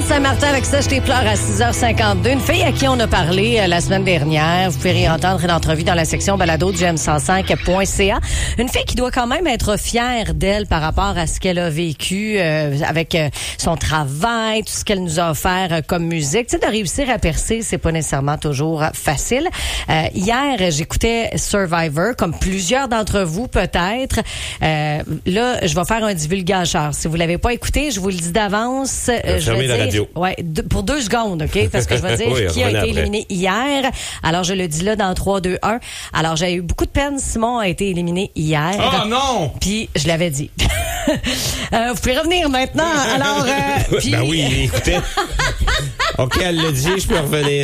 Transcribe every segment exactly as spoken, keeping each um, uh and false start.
Saint-Martin avec ça, je t'ai pleure à six heures cinquante-deux. Une fille à qui on a parlé euh, la semaine dernière. Vous pouvez réentendre une entrevue dans la section balado du G M cent cinq point C A. Une fille qui doit quand même être fière d'elle par rapport à ce qu'elle a vécu euh, avec euh, son travail, tout ce qu'elle nous a offert euh, comme musique. Tu sais, de réussir à percer, c'est pas nécessairement toujours facile. Euh, hier, j'écoutais Survivor, comme plusieurs d'entre vous peut-être. Euh, là, je vais faire un divulgateur. Si vous l'avez pas écouté, je vous le dis d'avance. Euh, je vais la dire, radio. Ouais, de, pour deux secondes, OK? Parce que je vais dire oui, qui a été après. éliminé hier. Alors, je le dis là dans trois, deux, un. Alors, j'ai eu beaucoup de peine. Simon a été éliminé hier. Oh non! Puis, je l'avais dit. euh, vous pouvez revenir maintenant. Alors, euh, puis... Ben oui, écoutez. OK, elle l'a dit, je peux revenir.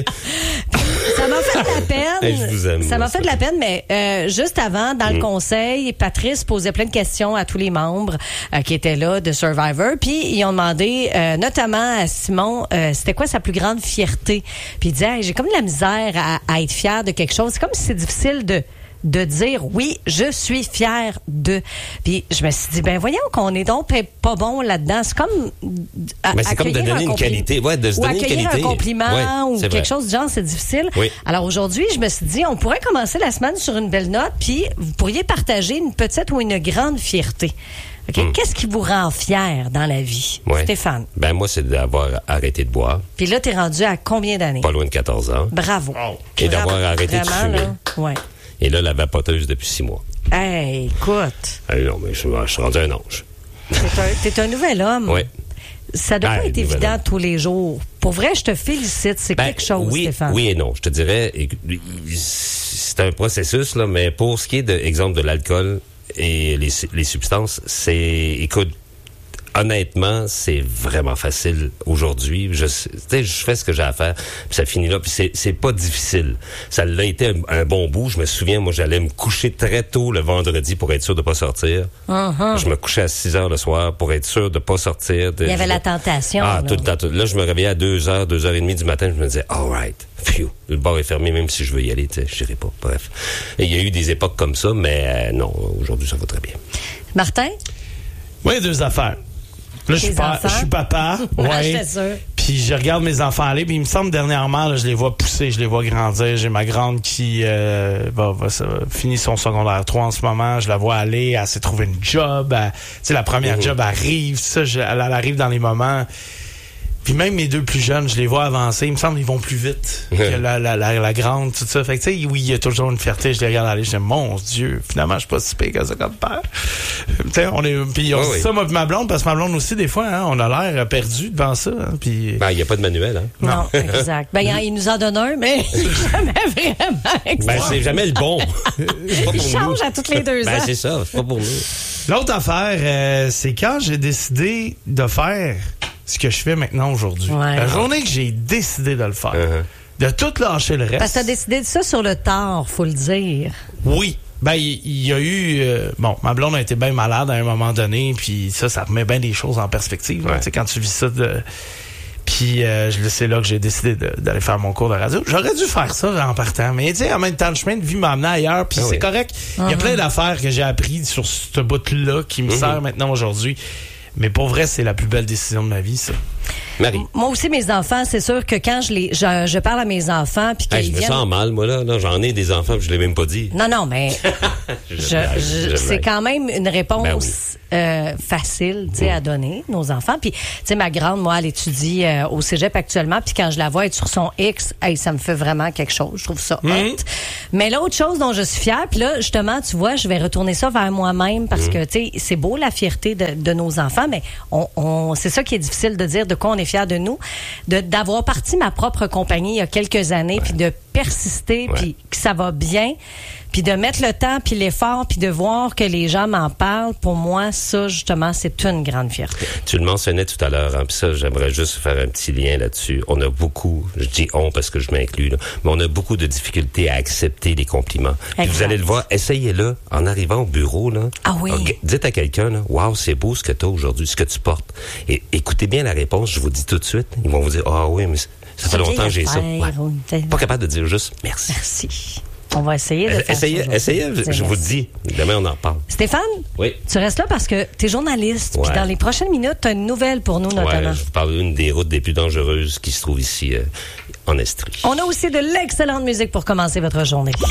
Ça m'a fait de la peine. Hey, je vous aime, ça moi, m'a fait ça. de la peine, mais euh, juste avant, dans le conseil, Patrice posait plein de questions à tous les membres euh, qui étaient là de Survivor. Puis ils ont demandé, euh, notamment à Simon, euh, c'était quoi sa plus grande fierté. Puis il disait, hey, j'ai comme de la misère à, à être fier de quelque chose. C'est comme si c'est difficile de de dire oui, je suis fière de. Puis je me suis dit, ben voyons qu'on est donc pas bon là-dedans. C'est comme à, Mais c'est comme de accueillir donner un une compli- qualité. Ouais, de se ou donner une accueillir qualité. un compliment Ouais, ou c'est quelque vrai. chose du genre, c'est difficile. Oui. Alors aujourd'hui, je me suis dit, on pourrait commencer la semaine sur une belle note, puis vous pourriez partager une petite ou une grande fierté. OK? Mm. Qu'est-ce qui vous rend fier dans la vie, Ouais. Stéphane? Ben moi, c'est d'avoir arrêté de boire, Puis là, t'es rendu à combien d'années? pas loin de quatorze ans. Bravo. Et d'avoir Vraiment, arrêté de vraiment, fumer. là, ouais. Et là, la vapoteuse depuis six mois. Hey, écoute, Ah non, mais je, suis- je suis rendu un ange. t'es un, t'es un nouvel homme. Oui. Ça doit Ben, pas être nouvel évident homme. tous les jours. Pour vrai, je te félicite. C'est Ben, quelque chose, oui, Stéphane. oui et non. Je te dirais, écoute, c'est un processus, là, mais pour ce qui est de, exemple, de l'alcool et les, les substances, c'est, écoute, honnêtement, c'est vraiment facile aujourd'hui. Je, sais- tu sais, je fais ce que j'ai à faire, puis ça finit là. Puis c'est, c'est pas difficile. Ça l'a été un, un bon bout. Je me souviens, moi, j'allais me coucher très tôt le vendredi pour être sûr de pas sortir. Uh-huh. Je me couchais à six heures le soir pour être sûr de pas sortir. De- Il y avait je- la tentation. Ah, là. tout le temps. tout- Là, je me réveillais à deux heures, deux heures et demie du matin. Je me disais, all right, phew, le bar est fermé, même si je veux y aller, tu sais, je n'irai pas. Bref. Et il y a eu des époques comme ça, mais euh, non, aujourd'hui, ça va très bien. Martin? Moi, il y a deux affaires. Là, je suis, Tes pa- enfants? je suis papa. Ah, Ouais. j'étais sûre. Puis je regarde mes enfants aller. Puis il me semble dernièrement, là, je les vois pousser, je les vois grandir. J'ai ma grande qui euh, va, va, va finir son secondaire trois en ce moment. Je la vois aller. Elle s'est trouver une job. Elle- Tu sais, la première Mhm. job arrive. Ça, je- elle, elle arrive dans les moments. Puis même mes deux plus jeunes, je les vois avancer. Il me semble qu'ils vont plus vite que la, la, la, la grande, tout ça. Fait que, tu sais, oui, il y a toujours une fierté. Je les regarde aller. Je dis, mon Dieu, finalement, je suis pas si pire que ça comme père. Tu sais, on est, puis on Oui, dit oui. ça, moi, puis ma blonde, parce que ma blonde aussi, des fois, hein, on a l'air perdu devant ça. Hein, puis, Ben, il n'y a pas de manuel, hein? Non, exact. Ben, il il nous en donne un, mais jamais vraiment exact. Ben, c'est jamais le bon. C'est pas Il pour change nous. à toutes les deux Ben, ans. c'est ça. C'est pas pour nous. L'autre affaire, euh, c'est quand j'ai décidé de faire ce que je fais maintenant aujourd'hui. Ouais. La journée que j'ai décidé de le faire, Uh-huh. de tout lâcher le reste. Parce que t'as décidé de ça sur le tard, faut le dire. Oui. Ben, il il y, a eu... euh, bon, ma blonde a été bien malade à un moment donné, puis ça, ça remet bien des choses en perspective. là, Ouais. tu sais, quand tu vis ça de... Puis euh, je- c'est là que j'ai décidé de- d'aller faire mon cours de radio. J'aurais dû faire ça en partant, mais tu sais, en même temps, le chemin de vie m'a amené ailleurs, puis Ah c'est oui. correct. Il y a plein d'affaires que j'ai apprises sur ce bout-là qui me sert maintenant aujourd'hui. Mais pour vrai, c'est la plus belle décision de ma vie, ça. Marie. Moi aussi, mes enfants, c'est sûr que quand je les, je, je parle à mes enfants, puis qu'ils Hey, je me viennent... sens mal, moi, là. là j'en ai des enfants, puis je l'ai même pas dit. Non, non, mais Je je, blague, je- je c'est blague. quand même une réponse Ben oui. euh, facile, tu sais, à donner, nos enfants. Puis, tu sais, ma grande, moi, elle étudie euh, au cégep actuellement, puis quand je la vois être sur son X, hey, ça me fait vraiment quelque chose. Je trouve ça hot. Mais l'autre chose dont je suis fière, puis là, justement, tu vois, je vais retourner ça vers moi-même parce que, tu sais, c'est beau la fierté de, de nos enfants, mais on, on, c'est ça qui est difficile de dire de quoi on est fier de nous, de d'avoir parti ma propre compagnie il y a quelques années, puis de persister, Ouais. puis que ça va bien, puis de mettre le temps, puis l'effort, puis de voir que les gens m'en parlent. Pour moi, ça, justement, c'est une grande fierté. Tu le mentionnais tout à l'heure, hein, puis ça, j'aimerais juste faire un petit lien là-dessus. On a beaucoup, je dis on parce que je m'inclus, là, mais on a beaucoup de difficultés à accepter les compliments. Puis Exact. vous allez le voir, essayez-le en arrivant au bureau. Là. Ah oui. Reg- Dites à quelqu'un, là, wow, c'est beau ce que tu as aujourd'hui, ce que tu portes. Et écoutez bien la réponse, je vous dis tout de suite. Ils vont vous dire, ah oui, mais ça fait C'est longtemps vieille que j'ai ça. affaire, Ouais. oui, t'es- Pas capable de dire juste merci. Merci. On va essayer de faire essayez, ça. Essayez, je, je vous le dis. Demain, on en reparle. Stéphane? Oui. Tu restes là parce que tu es journaliste. Ouais. Puis dans les prochaines minutes, tu as une nouvelle pour nous, notamment. Ouais, je vous parle d'une des routes les plus dangereuses qui se trouve ici, euh, en Estrie. On a aussi de l'excellente musique pour commencer votre journée.